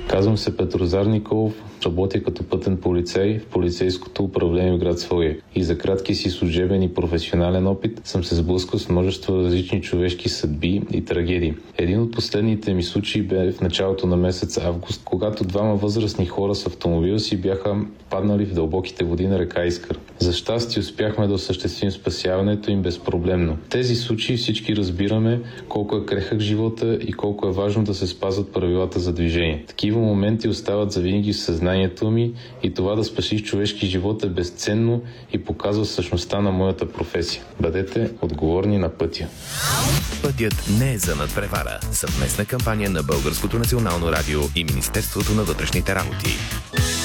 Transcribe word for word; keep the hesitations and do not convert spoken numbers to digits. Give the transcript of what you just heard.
Казвам се Петрозар Николов, работя като пътен полицай в полицейското управление в град Своге. И за краткия си служебен и професионален опит съм се сблъскал с множество различни човешки съдби и трагедии. Един от последните ми случаи бе в началото на месец август, когато двама възрастни хора с автомобила си бяха паднали в дълбоките води на река Искър. За щастие успяхме да осъществим спасяването им безпроблемно. В тези случаи всички разбираме колко е крехък живота и колко е важно да се спазват правилата за движение. Такива моменти остават завинаги в съзнанието ми и това да спасиш човешки живот е безценно и показва същността на моята професия. Бъдете отговорни на пътя. Пътят не е за надпревара. Съвместна кампания на Българското национално радио и Министерството на вътрешните работи.